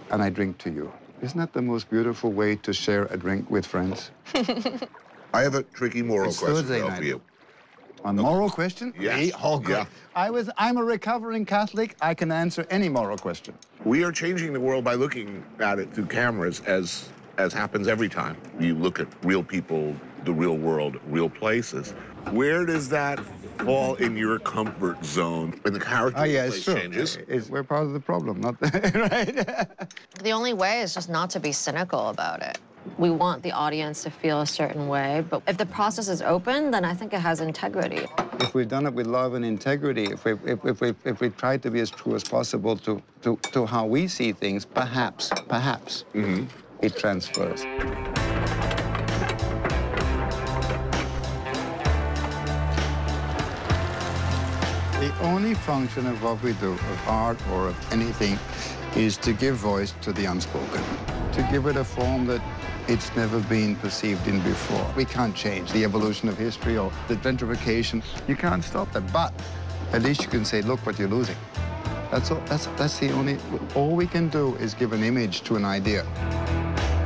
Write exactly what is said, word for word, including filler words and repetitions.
and I drink to you. Isn't that the most beautiful way to share a drink with friends? I have a tricky moral It's question Thursday though night. for you. A moral question? Yes. Me? Oh, good. Yeah. I was, I'm a recovering Catholic. I can answer any moral question. We are changing the world by looking at it through cameras, as as happens every time you look at real people, the real world, real places. Where does that fall in your comfort zone when the character Oh, of the yeah, place it's true. changes? It's, we're part of the problem, not the, right? The only way is just not to be cynical about it. We want the audience to feel a certain way, but if the process is open, then I think it has integrity. If we've done it with love and integrity, if we if, if we if we try to be as true as possible to to to how we see things, perhaps perhaps Mm-hmm. it transfers. The only function of what we do, of art or of anything, is to give voice to the unspoken, to give it a form that it's never been perceived in before. We can't change the evolution of history or the gentrification. You can't stop that, but at least you can say, look what you're losing. That's all, that's, that's the only, all we can do is give an image to an idea.